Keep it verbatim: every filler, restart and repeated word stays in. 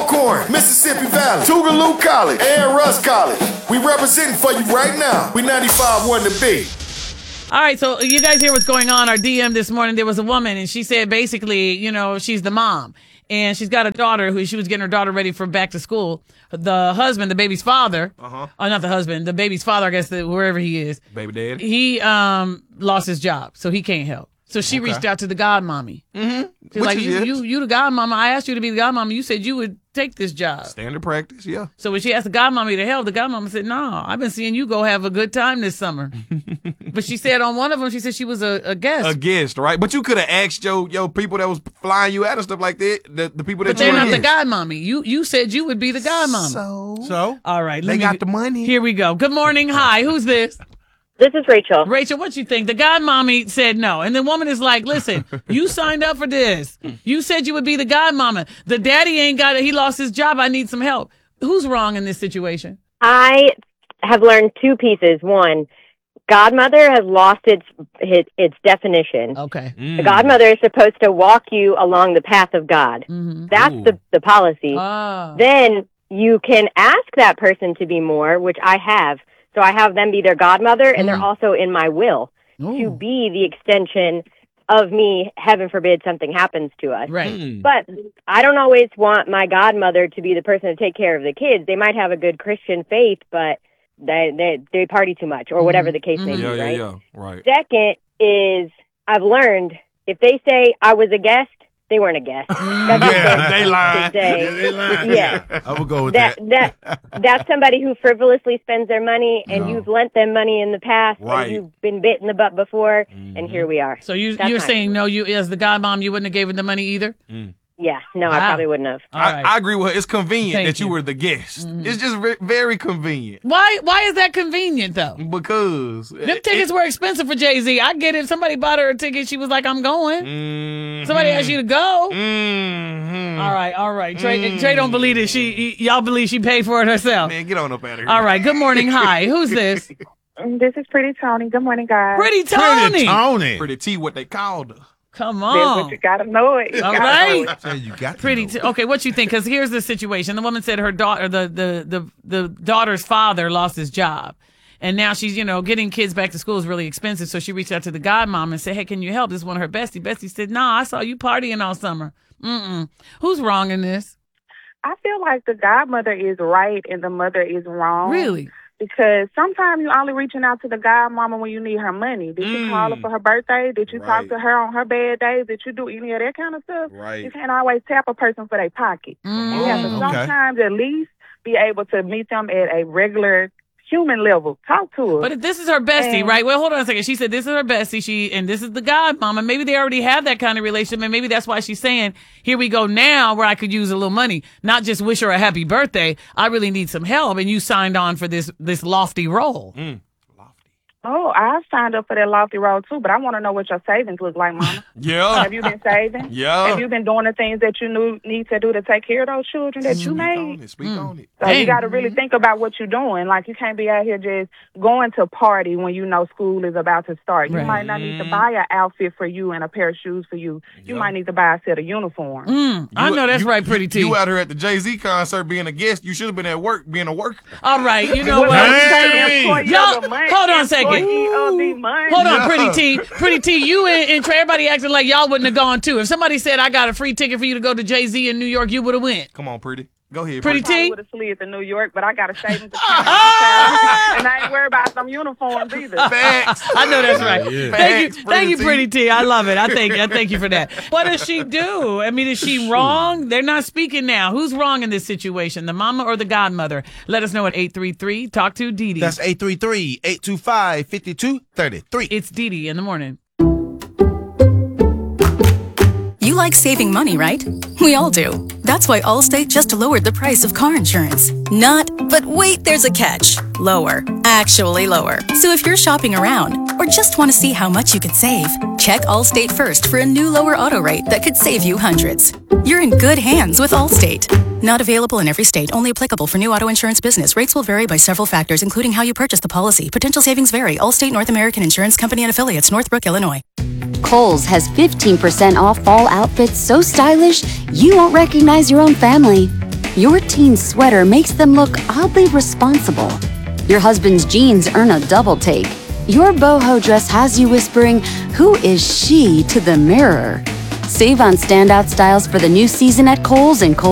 Alcorn, Mississippi Valley, Tougaloo College, and Russ College. We representing for you right now. We ninety-five point one The Big. All right, so you guys hear what's going on. Our D M this morning, there was a woman, and she said basically, you know, she's the mom. And she's got a daughter who she was getting her daughter ready for back to school. The husband, the baby's father, uh-huh. oh, not the husband, the baby's father, I guess, the, wherever he is. Baby dad. He um lost his job, so he can't help. So she okay. reached out to the godmommy. Mm-hmm. She's Which like, you, you, you the godmama. I asked you to be the godmama. You said you would take this job. Standard practice, yeah. So when she asked the godmommy to help, the godmama said, no, I've been seeing you go have a good time this summer. But she said on one of them, she said she was a, a guest. A guest, right? But you could have asked your, your people that was flying you out and stuff like that, the, the people that but you they're not against. the godmommy. You you said you would be the godmommy. So? So? All right. They me, got the money. Here we go. Good morning. Hi. Who's this? This is Rachel. Rachel, what you think? The godmommy said no. And the woman is like, listen, you signed up for this. You said you would be the godmama. The daddy ain't got it. He lost his job. I need some help. Who's wrong in this situation? I have learned two pieces. One, godmother has lost its its, its definition. Okay. Mm. The godmother is supposed to walk you along the path of God. Mm-hmm. That's the, the policy. Oh. Then you can ask that person to be more, which I have. So I have them be their godmother, and mm. they're also in my will Ooh. to be the extension of me, heaven forbid something happens to us. Right. Mm. But I don't always want my godmother to be the person to take care of the kids. They might have a good Christian faith, but they they, they party too much, or mm. whatever the case mm. may yeah, be, yeah, right? Yeah, right. Second is, I've learned, if they say I was a guest, they weren't a guest. That's yeah, they lied. Yeah, they lied. Yeah. I would go with that. That, that that's somebody who frivolously spends their money, and no. you've lent them money in the past, right. and you've been bit in the butt before, mm-hmm. and here we are. So you, you're saying no, you as the godmom, you wouldn't have given the money either? Mm. Yeah, no, wow. I probably wouldn't have. I, right. I agree with her. It's convenient Thank that you. you were the guest. Mm-hmm. It's just re- very convenient. Why Why is that convenient, though? Because them it, tickets it, were expensive for Jay-Z. I get it. Somebody bought her a ticket. She was like, I'm going. Mm-hmm. Somebody asked you to go. Mm-hmm. All right, all right. Trey, mm-hmm. Trey don't believe it. She, y- y'all believe she paid for it herself. Man, get on up out of here. All right, good morning. Hi, who's this? This is Pretty Tony. Good morning, guys. Pretty Tony. Pretty Tony. Pretty T, what they called her. Come on. That's what you gotta know it. You All gotta right. know it. Yeah, you got Pretty. T- okay, what you think? Because here's the situation. The woman said her daughter, the, the the the daughter's father, lost his job, and now she's you know getting kids back to school is really expensive. So she reached out to the godmom and said, "Hey, can you help?" This is one of her bestie. Bestie said, "Nah, I saw you partying all summer." Mm-mm. Who's wrong in this? I feel like the godmother is right and the mother is wrong. Really? Because sometimes you're only reaching out to the godmama when you need her money. Did you Mm. call her for her birthday? Did you Right. talk to her on her bad days? Did you do any of that kind of stuff? Right. You can't always tap a person for their pocket. Mm. You have to okay. sometimes at least be able to meet them at a regular human level. Talk to her. But if this is her bestie, And- right? Well, hold on a second. She said this is her bestie. She and this is the godmama. Maybe they already have that kind of relationship, and maybe that's why she's saying, "Here we go now, where I could use a little money, not just wish her a happy birthday. I really need some help." And you signed on for this this lofty role. Mm. Oh, I signed up for that lofty role too, but I want to know what your savings look like, Mama. Yeah. Have you been saving? Yeah. Have you been doing the things that you knew, need to do to take care of those children that you Speak made? on it. Speak Mm. on it. So Dang. you got to really think about what you're doing. Like, you can't be out here just going to party when you know school is about to start. You Right. might not need to buy an outfit for you and a pair of shoes for you. You Yeah. might need to buy a set of uniforms. Mm, I know that's you, right, Pretty T. You out here at the Jay-Z concert being a guest. You should have been at work being a worker. All right, you know Well, what? Hey. employee Y'all, of the month, hold on a second. employee of the month. Hold on, Yeah. Pretty T. Pretty T, you and, and Trey, everybody acting like y'all wouldn't have gone too. If somebody said I got a free ticket for you to go to Jay-Z in New York, you would have went. Come on, Pretty. Go ahead. Pretty Pretty. T? I would have slid to New York, but I got a savings account, and I ain't worried about some uniforms either. Facts. I know that's right. Yeah. Thank you, Facts, thank you, Pretty Pretty T. I love it. I thank, I thank you for that. What does she do? I mean, is she wrong? They're not speaking now. Who's wrong in this situation, the mama or the godmother? Let us know at eight three three talk to Dee Dee. That's eight three three, eight two five, five two three three. It's Dee Dee in the morning. You like saving money, right? We all do. That's why Allstate just lowered the price of car insurance. Not, but wait, there's a catch. Lower. Actually lower. So if you're shopping around or just want to see how much you could save, check Allstate first for a new lower auto rate that could save you hundreds. You're in good hands with Allstate. Not available in every state. Only applicable for new auto insurance business. Rates will vary by several factors, including how you purchase the policy. Potential savings vary. Allstate North American Insurance Company and Affiliates, Northbrook, Illinois. Kohl's has fifteen percent off fall outfits so stylish you won't recognize your own family. Your teen's sweater makes them look oddly responsible. Your husband's jeans earn a double take. Your boho dress has you whispering, "Who is she?" to the mirror. Save on standout styles for the new season at Kohl's and Kohl's.